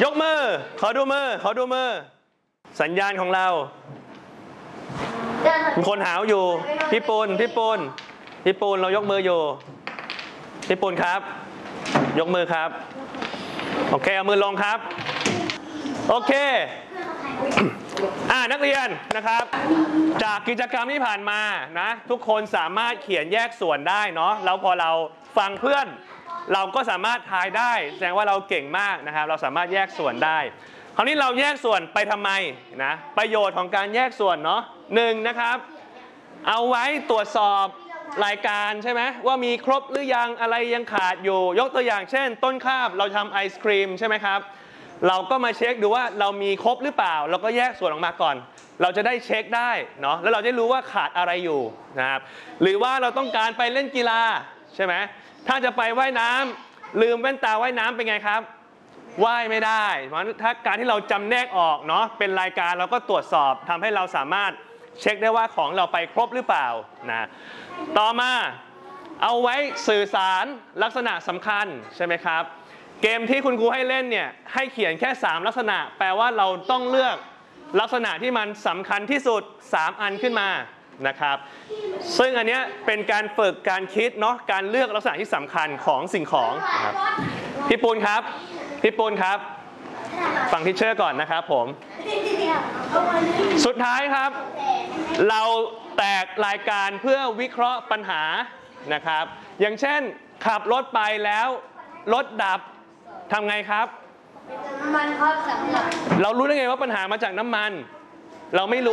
ยกมือขอดูมือสัญญาณของเราคนหาวอยู่พี่ปูนเรายกมืออยู่พี่ปูนครับยกมือครับโอเคเอามือลงครับโอเคนักเรียนนะครับจากกิจกรรมที่ผ่านมานะทุกคนสามารถเขียนแยกส่วนได้เนาะแล้วพอเราฟังเพื่อนเราก็สามารถทายได้แสดงว่าเราเก่งมากนะครับเราสามารถแยกส่วนได้คราวนี้เราแยกส่วนไปทำไมนะประโยชน์ของการแยกส่วนเนาะ1นะครับเอาไว้ตรวจสอบรายการใช่ไหมว่ามีครบหรือยังอะไรยังขาดอยู่ยกตัวอย่างเช่นต้นคาบเราทำไอศครีมใช่ไหมครับเราก็มาเช็คดูว่าเรามีครบหรือเปล่าเราก็แยกส่วนออกมาก่อนเราจะได้เช็คได้เนาะแล้วเราจะรู้ว่าขาดอะไรอยู่นะครับหรือว่าเราต้องการไปเล่นกีฬาใช่ไหมถ้าจะไปว่ายน้ำลืมแว่นตาว่ายน้ำเป็นไงครับว่ายไม่ได้เพราะถ้าการที่เราจำแนกออกเนาะเป็นรายการเราก็ตรวจสอบทำให้เราสามารถเช็คได้ว่าของเราไปครบหรือเปล่านะต่อมาเอาไว้สื่อสารลักษณะสำคัญใช่ไหมครับเกมที่คุณครูให้เล่นเนี่ยให้เขียนแค่3ลักษณะแปลว่าเราต้องเลือกลักษณะที่มันสำคัญที่สุด3อันขึ้นมานะครับซึ่งอันนี้เป็นการฝึกการคิดเนาะการเลือกลักษณะที่สำคัญของสิ่งของนะครับพี่ปูนครับฟังทิชเชอร์ก่อนนะครับผมสุดท้ายครับเราแตกรายการเพื่อวิเคราะห์ปัญหานะครับอย่างเช่นขับรถไปแล้วรถดับทำไงครับน้ำมันครับเรารู้ได้ไงว่าปัญหามาจากน้ำมันเราไม่รู้